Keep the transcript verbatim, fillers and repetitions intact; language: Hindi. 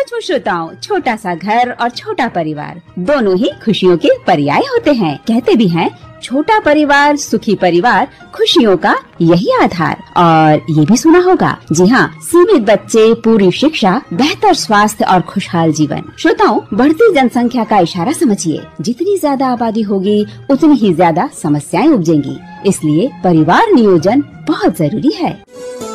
सचमुच श्रोताओं, छोटा सा घर और छोटा परिवार दोनों ही खुशियों के पर्याय होते हैं। कहते भी हैं छोटा परिवार सुखी परिवार, खुशियों का यही आधार। और ये भी सुना होगा, जी हाँ, सीमित बच्चे, पूरी शिक्षा, बेहतर स्वास्थ्य और खुशहाल जीवन। श्रोताओं, बढ़ती जनसंख्या का इशारा समझिए। जितनी ज्यादा आबादी होगी उतनी ही ज्यादा समस्याएं उपजेंगी। इसलिए परिवार नियोजन बहुत जरूरी है।